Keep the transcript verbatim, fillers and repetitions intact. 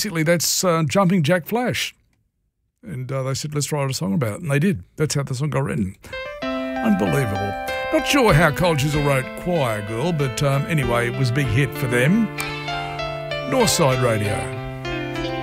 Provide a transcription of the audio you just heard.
basically that's uh, Jumping Jack Flash. And uh, they said, let's write a song about it. And they did. That's how the song got written. Unbelievable. Not sure how Cold Chisel wrote Choir Girl, but um, anyway, it was a big hit for them. Northside Radio.